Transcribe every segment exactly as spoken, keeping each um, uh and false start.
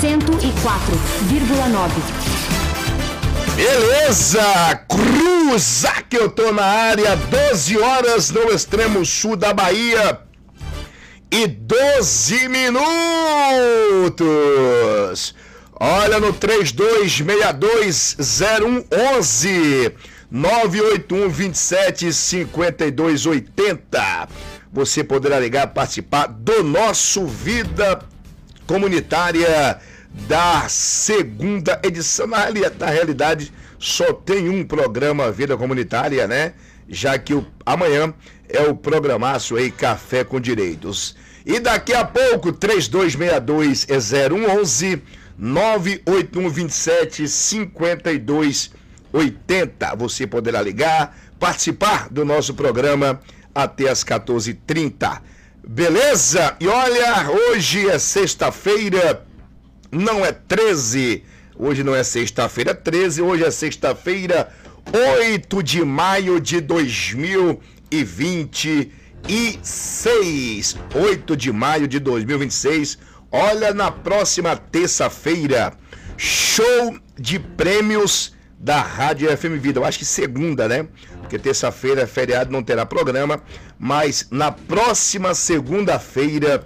cento e quatro vírgula nove. Beleza, cruza que eu tô na área, doze horas no extremo sul da Bahia e doze minutos. Olha no três dois seis dois zero um um um, nove oito um, dois sete, cinco dois oito zero. Você poderá ligar, participar do nosso Vida Comunitária da segunda edição. Na realidade, só tem um programa Vida Comunitária, né? Já que o, amanhã é o programaço aí Café com Direitos. E daqui a pouco, três dois seis dois zero um um um, nove oito um, dois sete, cinco dois oito zero. Você poderá ligar, participar do nosso programa até as quatorze e trinta. Beleza? E olha, hoje é sexta-feira. Não é treze, hoje não é sexta-feira treze, hoje é sexta-feira, oito de maio de dois mil e vinte e seis. oito de maio de dois mil e vinte e seis. Olha, na próxima terça-feira, show de prêmios da Rádio F M Vida. Eu acho que segunda, né? Porque terça-feira é feriado, não terá programa. Mas na próxima segunda-feira,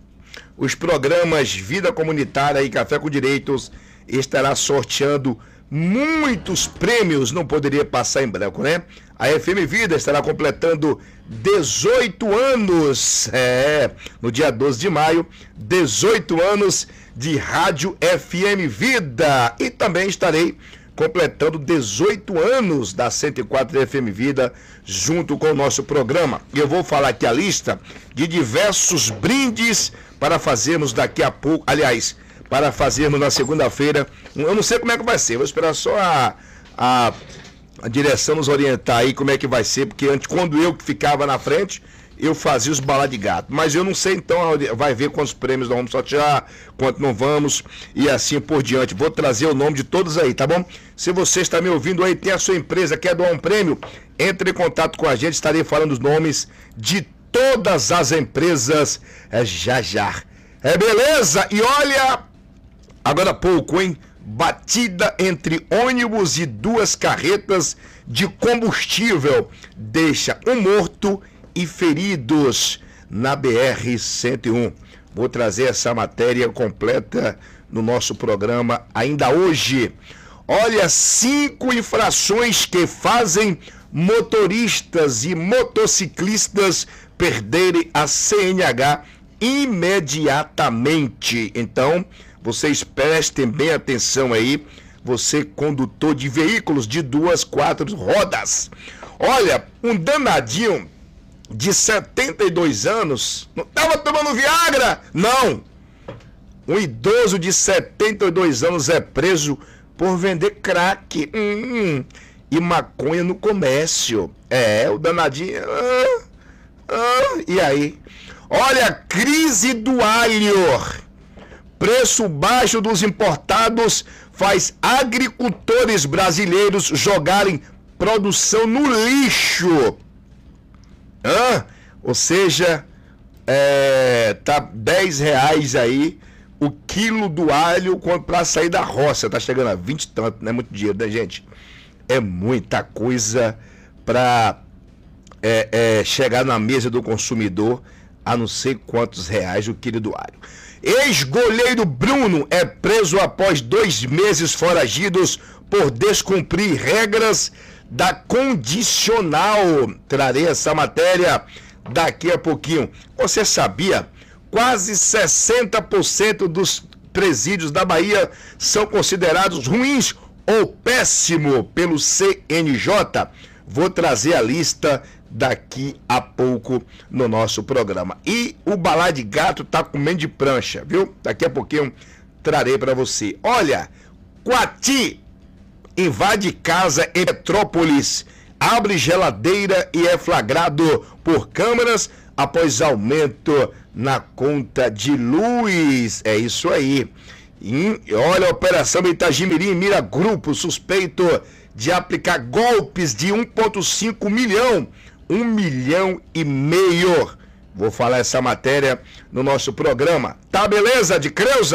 os programas Vida Comunitária e Café com Direitos estará sorteando muitos prêmios, não poderia passar em branco, né? A F M Vida estará completando dezoito anos, é, no dia doze de maio, dezoito anos de Rádio F M Vida. E também estarei completando dezoito anos da cento e quatro F M Vida, junto com o nosso programa. E eu vou falar aqui a lista de diversos brindes para fazermos daqui a pouco, aliás, para fazermos na segunda-feira. Eu não sei como é que vai ser, vou esperar só a, a, a direção nos orientar aí como é que vai ser, porque antes, quando eu que ficava na frente, eu fazia os balá de gato. Mas eu não sei, então, vai ver quantos prêmios nós vamos sortear, quanto não vamos, e assim por diante. Vou trazer o nome de todos aí, tá bom? Se você está me ouvindo aí, tem a sua empresa, quer doar um prêmio, entre em contato com a gente, estarei falando os nomes de todas as empresas é, já já. É beleza? E olha, agora há pouco, hein? Batida entre ônibus e duas carretas de combustível deixa um morto e feridos na B R cento e um. Vou trazer essa matéria completa no nosso programa ainda hoje. Olha, cinco infrações que fazem motoristas e motociclistas perderem a C N H imediatamente. Então, vocês prestem bem atenção aí, você condutor de veículos de duas, quatro rodas. Olha, um danadinho de setenta e dois anos, não estava tomando Viagra? Não! Um idoso de setenta e dois anos é preso por vender crack hum, e maconha no comércio. É, o danadinho... Ah, ah, e aí? Olha, crise do alho. Preço baixo dos importados faz agricultores brasileiros jogarem produção no lixo. Ah, ou seja, é, tá dez reais aí o quilo do alho para sair da roça. Tá chegando a vinte e tanto, não é muito dinheiro, né, gente? É muita coisa para é, é, chegar na mesa do consumidor a não sei quantos reais o quilo do alho. Ex-goleiro Bruno é preso após dois meses foragidos por descumprir regras da condicional. Trarei essa matéria daqui a pouquinho. Você sabia? Quase sessenta por cento dos presídios da Bahia são considerados ruins ou péssimo pelo C N J. Vou trazer a lista daqui a pouco no nosso programa. E o balá de gato tá comendo de prancha, viu? Daqui a pouquinho trarei para você. Olha, Coati invade casa em Petrópolis, abre geladeira e é flagrado por câmeras após aumento na conta de luz. É isso aí. E olha, a Operação Itagimirim mira grupo suspeito de aplicar golpes de um vírgula cinco milhão, um milhão e meio. Vou falar essa matéria no nosso programa. Tá beleza, de Creuza?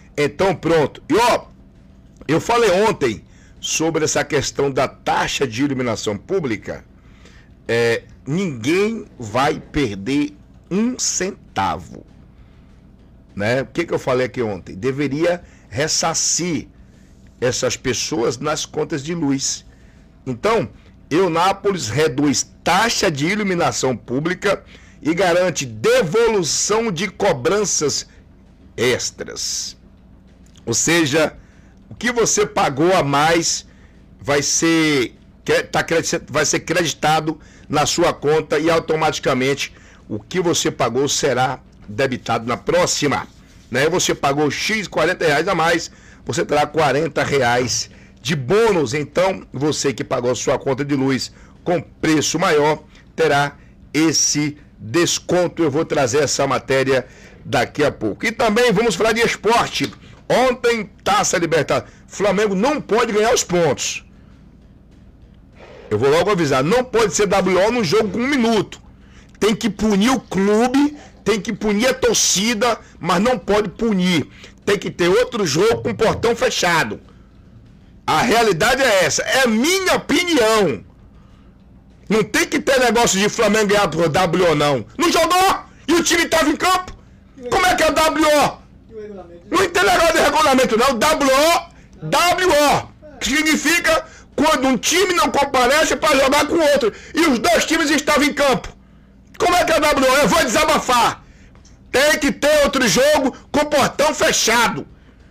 Então pronto. E ó, eu falei ontem sobre essa questão da taxa de iluminação pública. É, ninguém vai perder um centavo. Né? O que, que eu falei aqui ontem? Deveria ressarcir essas pessoas nas contas de luz. Então, Eunápolis reduz taxa de iluminação pública e garante devolução de cobranças extras. Ou seja, o que você pagou a mais vai ser, tá, vai ser creditado na sua conta e automaticamente o que você pagou será debitado na próxima. Né? Você pagou X quarenta reais a mais, você terá quarenta reais de bônus. Então, você que pagou a sua conta de luz com preço maior, terá esse desconto. Eu vou trazer essa matéria daqui a pouco. E também vamos falar de esporte. Ontem, Taça Libertadores. Flamengo não pode ganhar os pontos. Eu vou logo avisar. Não pode ser W O num jogo com um minuto. Tem que punir o clube, tem que punir a torcida, mas não pode punir. Tem que ter outro jogo com portão fechado. A realidade é essa. É minha opinião. Não tem que ter negócio de Flamengo ganhar por W O, não. Não jogou e o time estava em campo. Como é que é W O? Não tem negócio de regulamento, não. W O, W O. Que significa quando um time não comparece para jogar com o outro. E os dois times estavam em campo. Como é que é W O? Eu vou desabafar. Tem que ter outro jogo com portão fechado.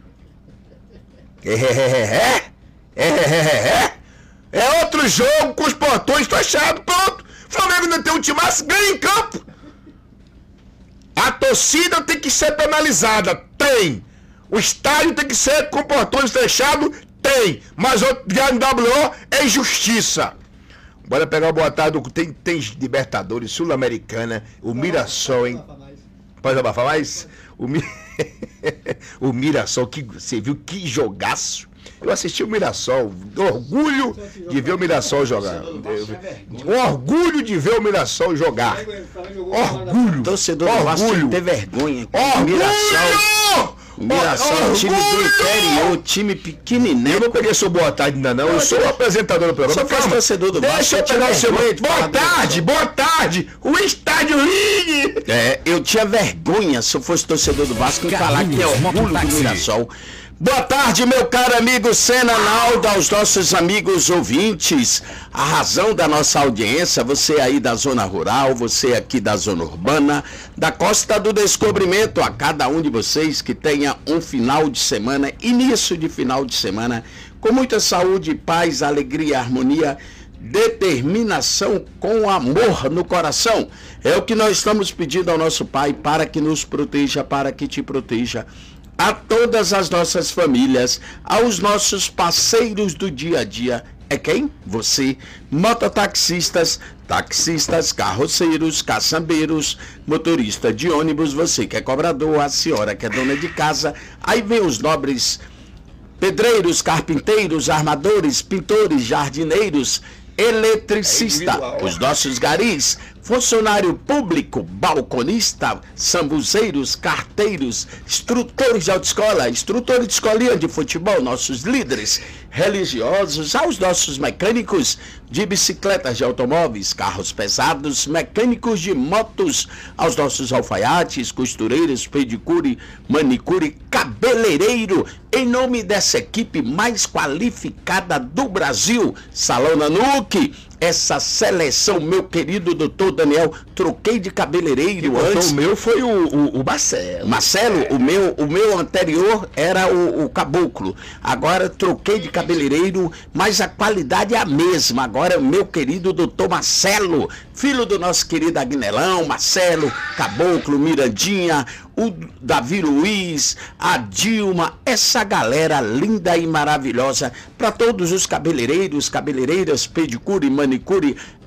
É, é, é, é, é outro jogo com os portões fechados. Pronto. O Flamengo não tem um timaço, ganha em campo. A torcida tem que ser penalizada. Tem. O estádio tem que ser com portões fechados. Tem. Mas o W O é injustiça. Bora pegar o boa tarde. Tem, tem Libertadores, Sul-Americana, o Mirassol, hein? Pode abafar mais? O, Mi... o Mirassol, que você viu que jogaço. Eu assisti o Mirassol, orgulho de ver o Mirassol jogar. Um orgulho de ver o Mirassol jogar. Orgulho. Torcedor do Vasco tem que ter vergonha. Orgulho! Mirassol. Mirassol, time do interior, time pequenininho. Eu não peguei seu boa tarde ainda não, eu sou o apresentador do programa. Você faz torcedor do Vasco. Deixa eu pegar o seu boa tarde, boa tarde, o estádio Ring. É, eu tinha vergonha se eu fosse torcedor do Vasco em falar que é orgulho do Mirassol. Boa tarde, meu caro amigo Sena Naldo, aos nossos amigos ouvintes. A razão da nossa audiência, você aí da zona rural, você aqui da zona urbana, da Costa do Descobrimento, a cada um de vocês que tenha um final de semana, início de final de semana, com muita saúde, paz, alegria, harmonia, determinação com amor no coração. É o que nós estamos pedindo ao nosso Pai para que nos proteja, para que te proteja. A todas as nossas famílias, aos nossos parceiros do dia a dia. É quem? Você, mototaxistas, taxistas, carroceiros, caçambeiros, motorista de ônibus, você que é cobrador, a senhora que é dona de casa. Aí vem os nobres pedreiros, carpinteiros, armadores, pintores, jardineiros, eletricista, é os nossos garis, funcionário público, balconista, sambuzeiros, carteiros, instrutores de autoescola, instrutores de escolinha de futebol, nossos líderes religiosos, aos nossos mecânicos de bicicletas, de automóveis, carros pesados, mecânicos de motos, aos nossos alfaiates, costureiros, pedicure, manicure, cabeleireiro, em nome dessa equipe mais qualificada do Brasil, Salão Nanuque, essa seleção, meu querido doutor Daniel, troquei de cabeleireiro antes. O meu foi o, o, o Marcelo. Marcelo, é. o, meu, o meu anterior era o, o Caboclo. Agora troquei de cabeleireiro, mas a qualidade é a mesma. Agora, meu querido doutor Marcelo, filho do nosso querido Agnelão, Marcelo, Caboclo, Mirandinha, o Davi Luiz, a Dilma, essa galera linda e maravilhosa, para todos os cabeleireiros, cabeleireiras, pedicure, manicure,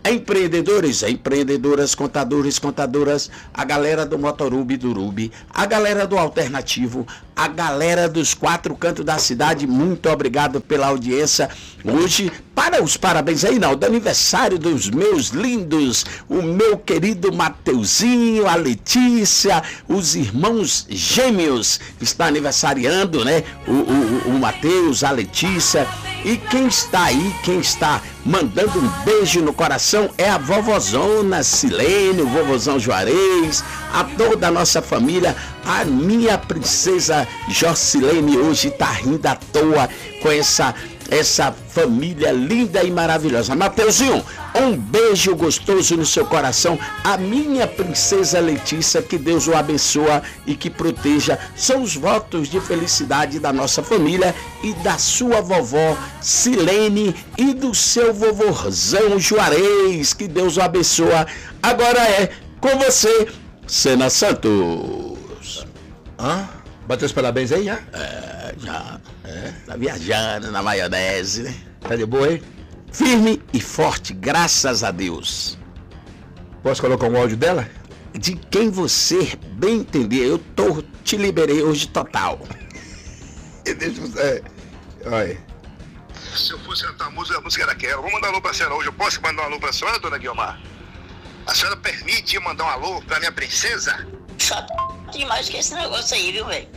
empreendedores, empreendedoras, contadores, contadoras, a galera do Motorub, do Rubi, a galera do Alternativo, a galera dos quatro cantos da cidade, muito obrigado pela audiência. Hoje, para os parabéns aí, não, do aniversário dos meus lindos, o meu querido Mateuzinho, a Letícia, os irmãos gêmeos, está aniversariando, né? O, o, o Mateus, a Letícia, e quem está aí, quem está mandando um beijo no coração é a vovozona Silene, o vovozão Juarez, a toda a nossa família. A minha princesa Jocilene hoje está rindo à toa com essa, essa família linda e maravilhosa. Mateuzinho, um beijo gostoso no seu coração. A minha princesa Letícia, que Deus o abençoe e que proteja. São os votos de felicidade da nossa família e da sua vovó Silene e do seu vovôzão Juarez. Que Deus o abençoe. Agora é com você, Sena Santos. Hã? Bateu os parabéns aí, já? É, já. É, tá viajando na maionese, né? Tá de boa aí? Firme e forte, graças a Deus. Posso colocar um áudio dela? De quem você bem entender, eu tô, te liberei hoje total. Deixa você... Olha. Se eu fosse cantar a música, a música era aquela. Vou mandar um alô pra senhora hoje. Eu posso mandar um alô pra senhora, dona Guiomar? A senhora permite eu mandar um alô pra minha princesa? Chato demais que esse negócio aí, viu, velho?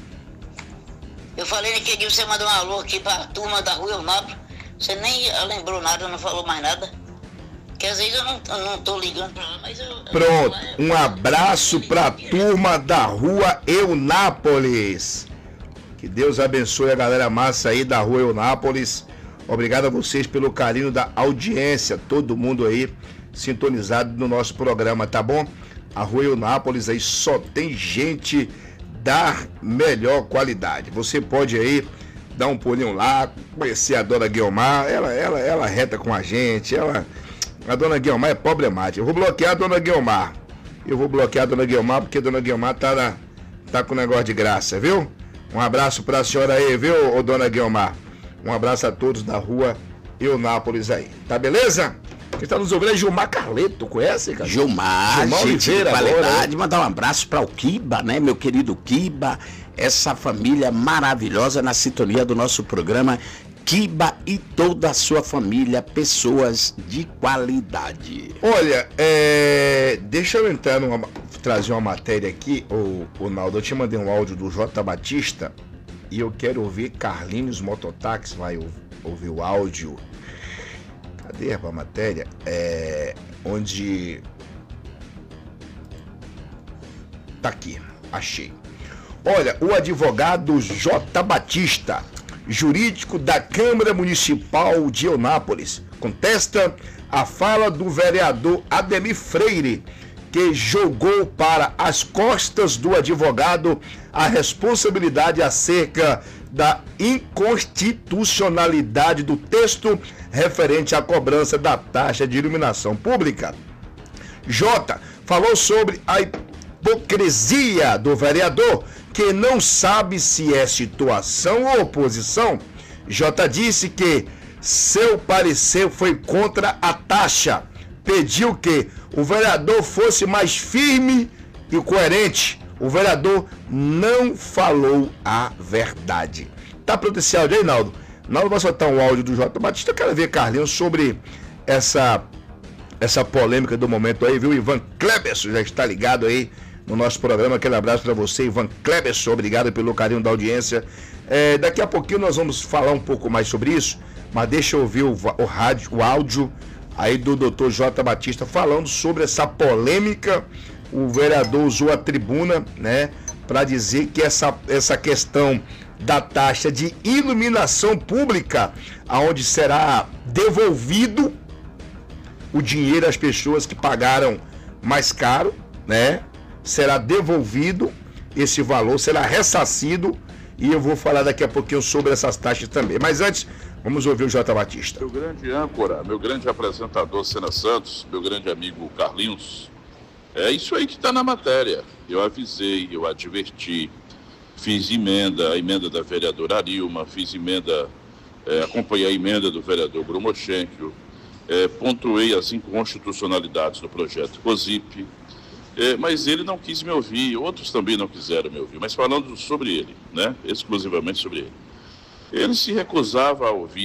Eu falei naquele dia, você mandou um alô aqui pra turma da rua Eunápolis. Você nem lembrou nada, não falou mais nada. Que às vezes eu não, eu não tô ligando pra lá, mas eu... Pronto, eu, um abraço pra turma da rua Eunápolis. Que Deus abençoe a galera massa aí da rua Eunápolis. Obrigado a vocês pelo carinho da audiência. Todo mundo aí sintonizado no nosso programa, tá bom? A rua Eunápolis aí só tem gente da melhor qualidade. Você pode aí dar um pulinho lá, conhecer a dona Guiomar. Ela, ela, ela reta com a gente. Ela, a dona Guiomar é problemática. Eu vou bloquear a dona Guiomar. Eu vou bloquear a dona Guiomar porque a dona Guiomar tá, na, tá com negócio de graça, viu? Um abraço pra senhora aí, viu, ô, dona Guiomar? Um abraço a todos da rua Eunápolis aí. Tá beleza? Quem está nos ouvindo é Gilmar Carleto, conhece, cara? Gilmar, Gilmar gente Oliveira, de qualidade. agora, mandar um abraço para o Kiba, né, meu querido Kiba, essa família maravilhosa na sintonia do nosso programa. Kiba e toda a sua família, pessoas de qualidade. Olha, é... deixa eu entrar numa... trazer uma matéria aqui, ô, ô Naldo, eu te mandei um áudio do J. Batista e eu quero ouvir Carlinhos Mototáxi, vai ouvir o áudio. Cadê a matéria? É... onde... Tá aqui, achei. Olha, o advogado J. Batista, jurídico da Câmara Municipal de Eunápolis, contesta a fala do vereador Ademir Freire, que jogou para as costas do advogado a responsabilidade acerca da inconstitucionalidade do texto referente à cobrança da taxa de iluminação pública. J. falou sobre a hipocrisia do vereador, que não sabe se é situação ou oposição. J. disse que seu parecer foi contra a taxa. Pediu que o vereador fosse mais firme e coerente. O vereador não falou a verdade. Tá pronto esse áudio aí, Naldo? Naldo vai soltar um áudio do J. Batista. Eu quero ver, Carlinhos, sobre essa, essa polêmica do momento aí, viu? Ivan Kleberson já está ligado aí no nosso programa. Aquele abraço para você, Ivan Kleberson. Obrigado pelo carinho da audiência. É, daqui a pouquinho nós vamos falar um pouco mais sobre isso, mas deixa eu ouvir o, o, rádio, o áudio aí do doutor J. Batista falando sobre essa polêmica. O vereador usou a tribuna, né, para dizer que essa, essa questão da taxa de iluminação pública, aonde será devolvido o dinheiro às pessoas que pagaram mais caro, né, será devolvido esse valor, será ressarcido, e eu vou falar daqui a pouquinho sobre essas taxas também. Mas antes, vamos ouvir o J. Batista. Meu grande âncora, meu grande apresentador Sena Santos, meu grande amigo Carlinhos, é isso aí que está na matéria. Eu avisei, eu adverti, fiz emenda, a emenda da vereadora Arilma, fiz emenda, é, acompanhei a emenda do vereador Gromochenko, é, pontuei as inconstitucionalidades do projeto COSIP, é, mas ele não quis me ouvir, outros também não quiseram me ouvir, mas falando sobre ele, né, exclusivamente sobre ele. Ele se recusava a ouvir